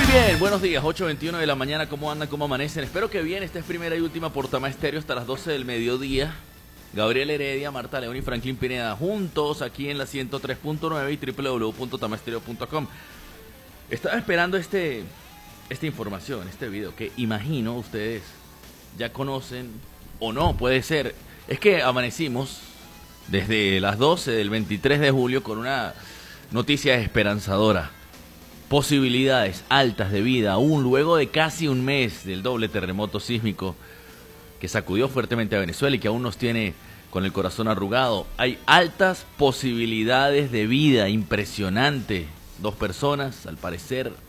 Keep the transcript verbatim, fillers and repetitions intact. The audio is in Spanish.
Bien, buenos días, ocho veintiuno de la mañana, ¿cómo andan, cómo amanecen? Espero que bien, esta es primera y última por Tama Estéreo hasta las doce del mediodía. Gabriel Heredia, Marta León y Franklin Pineda, juntos aquí en la ciento tres punto nueve y doble u doble u doble u punto tama estéreo punto com. Estaba esperando este, esta información, este video, que imagino ustedes ya conocen, o no, puede ser. Es que amanecimos desde las doce del veintitrés de julio con una noticia esperanzadora. Posibilidades altas de vida, aún luego de casi un mes del doble terremoto sísmico que sacudió fuertemente a Venezuela y que aún nos tiene con el corazón arrugado. Hay altas posibilidades de vida, impresionante. Dos personas, al parecer,